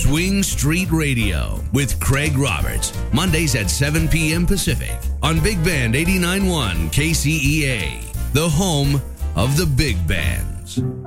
Swing Street Radio with Craig Roberts. Mondays at 7 p.m. Pacific on Big Band 89.1 KCEA, the home of the big bands.